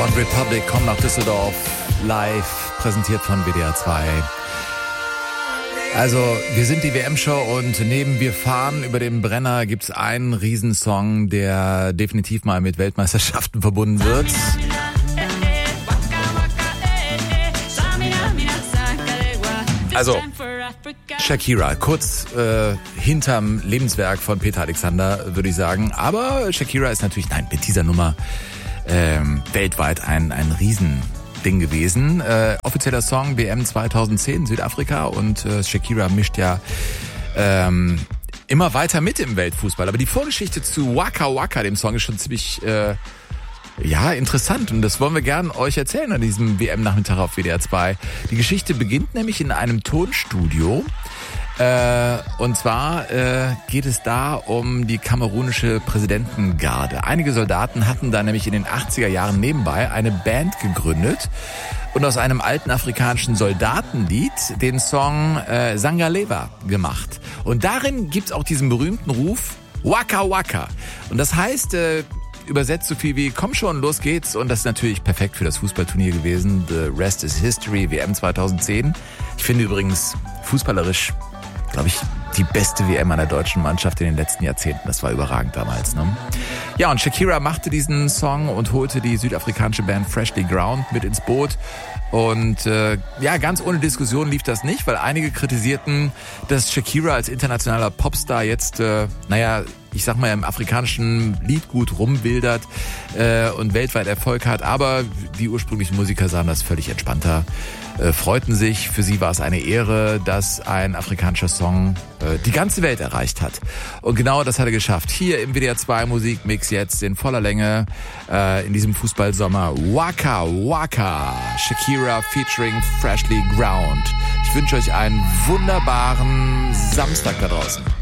One Republic kommt nach Düsseldorf, live, präsentiert von WDR 2. Also, wir sind die WM-Show und neben Wir fahren über den Brenner gibt's einen Riesensong, der definitiv mal mit Weltmeisterschaften verbunden wird. Also, Shakira, kurz hinterm Lebenswerk von Peter Alexander, würde ich sagen. Aber Shakira ist natürlich, mit dieser Nummer weltweit ein Riesending gewesen. Offizieller Song WM 2010 Südafrika und Shakira mischt ja immer weiter mit im Weltfußball. Aber die Vorgeschichte zu Waka Waka, dem Song, ist schon ziemlich interessant und das wollen wir gern euch erzählen an diesem WM-Nachmittag auf WDR 2. Die Geschichte beginnt nämlich in einem Tonstudio. Und zwar geht es da um die kamerunische Präsidentengarde. Einige Soldaten hatten da nämlich in den 80er Jahren nebenbei eine Band gegründet und aus einem alten afrikanischen Soldatenlied den Song Sangalewa gemacht. Und darin gibt's auch diesen berühmten Ruf Waka Waka. Und das heißt, übersetzt so viel wie komm schon, los geht's. Und das ist natürlich perfekt für das Fußballturnier gewesen. The rest is history, WM 2010. Ich finde übrigens fußballerisch, glaube ich, die beste WM einer deutschen Mannschaft in den letzten Jahrzehnten. Das war überragend damals, ne? Ja, und Shakira machte diesen Song und holte die südafrikanische Band Freshly Ground mit ins Boot. Und ganz ohne Diskussion lief das nicht, weil einige kritisierten, dass Shakira als internationaler Popstar jetzt, ich sag mal, im afrikanischen Liedgut rumwildert und weltweit Erfolg hat. Aber die ursprünglichen Musiker sahen das völlig entspannter, freuten sich. Für sie war es eine Ehre, dass ein afrikanischer Song die ganze Welt erreicht hat. Und genau das hat er geschafft. Hier im WDR 2 Musikmix jetzt in voller Länge in diesem Fußballsommer. Waka Waka, Shakira featuring Freshly Ground. Ich wünsche euch einen wunderbaren Samstag da draußen.